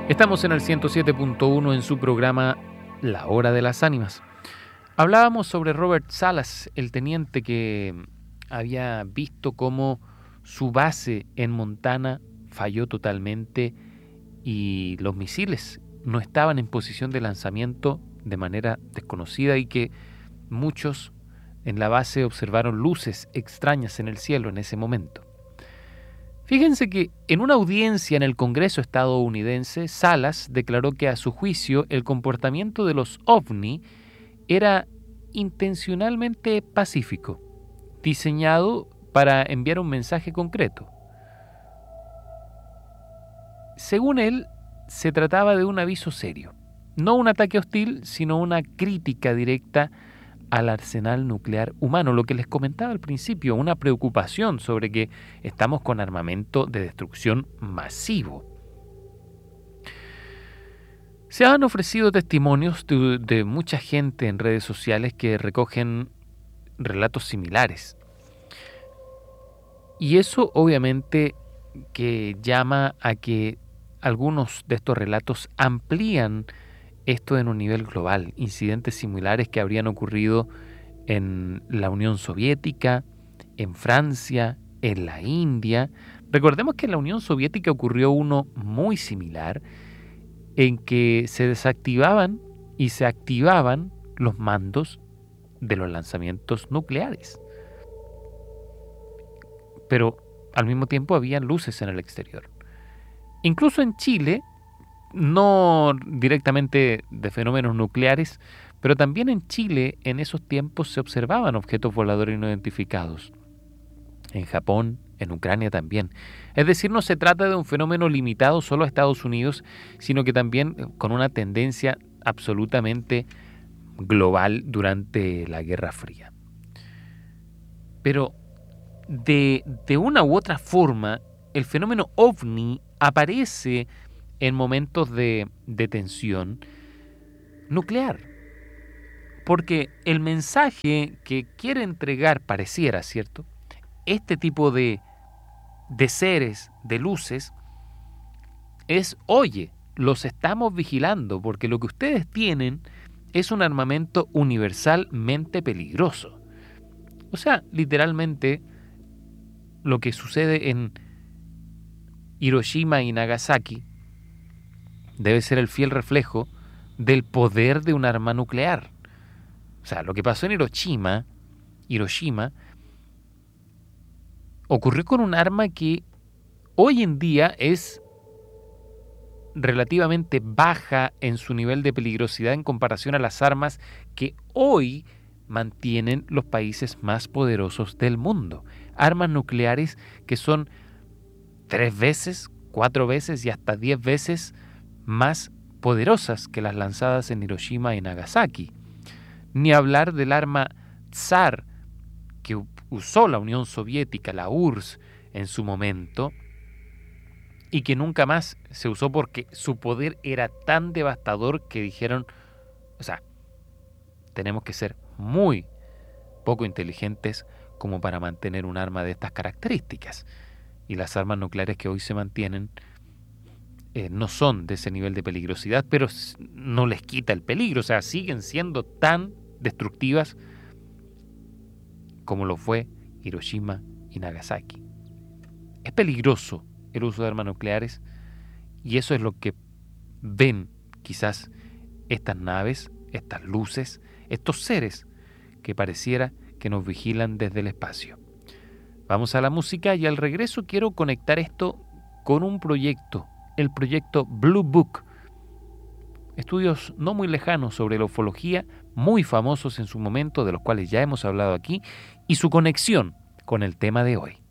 Estamos en el 107.1 en su programa La Hora de las Ánimas. Hablábamos sobre Robert Salas, el teniente que había visto cómo su base en Montana falló totalmente y los misiles no estaban en posición de lanzamiento de manera desconocida y que muchos en la base observaron luces extrañas en el cielo en ese momento. Fíjense que en una audiencia en el Congreso estadounidense, Salas declaró que a su juicio el comportamiento de los ovni era intencionalmente pacífico, diseñado para enviar un mensaje concreto. Según él, se trataba de un aviso serio, no un ataque hostil, sino una crítica directa al arsenal nuclear humano, lo que les comentaba al principio, una preocupación sobre que estamos con armamento de destrucción masivo. Se han ofrecido testimonios de mucha gente en redes sociales que recogen relatos similares. Y eso obviamente que llama a que algunos de estos relatos amplían esto en un nivel global, incidentes similares que habrían ocurrido en la Unión Soviética, en Francia, en la India. Recordemos que en la Unión Soviética ocurrió uno muy similar, en que se desactivaban y se activaban los mandos de los lanzamientos nucleares. Pero al mismo tiempo habían luces en el exterior. Incluso en Chile, no directamente de fenómenos nucleares, pero también en Chile en esos tiempos se observaban objetos voladores no identificados. En Japón, en Ucrania también. Es decir, no se trata de un fenómeno limitado solo a Estados Unidos, sino que también con una tendencia absolutamente global durante la Guerra Fría. Pero de una u otra forma, el fenómeno ovni aparece en momentos de tensión nuclear. Porque el mensaje que quiere entregar pareciera, ¿cierto? Este tipo de seres, de luces, es, oye, los estamos vigilando porque lo que ustedes tienen es un armamento universalmente peligroso. O sea, literalmente, lo que sucede en Hiroshima y Nagasaki debe ser el fiel reflejo del poder de un arma nuclear. O sea, lo que pasó en Hiroshima ocurrió con un arma que hoy en día es relativamente baja en su nivel de peligrosidad en comparación a las armas que hoy mantienen los países más poderosos del mundo. Armas nucleares que son 3 veces, 4 veces y hasta 10 veces más poderosas que las lanzadas en Hiroshima y Nagasaki. Ni hablar del arma Tsar que usó la Unión Soviética, la URSS, en su momento, y que nunca más se usó porque su poder era tan devastador que dijeron, o sea, tenemos que ser muy poco inteligentes como para mantener un arma de estas características. Y las armas nucleares que hoy se mantienen no son de ese nivel de peligrosidad, pero no les quita el peligro, o sea, siguen siendo tan destructivas como lo fue Hiroshima y Nagasaki. Es peligroso el uso de armas nucleares y eso es lo que ven quizás estas naves, estas luces, estos seres que pareciera que nos vigilan desde el espacio. Vamos a la música y al regreso quiero conectar esto con un proyecto, el proyecto Blue Book. Estudios no muy lejanos sobre la ufología, muy famosos en su momento, de los cuales ya hemos hablado aquí, y su conexión con el tema de hoy.